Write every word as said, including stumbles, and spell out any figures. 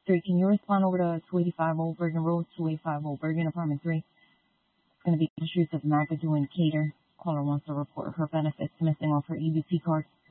three, can you respond over to two eighty-five Old Bergen Road, two eighty-five Old Bergen, apartment three? It's going to be issues of McAdoo and Cater. Caller wants to report her benefits missing off her E B T card.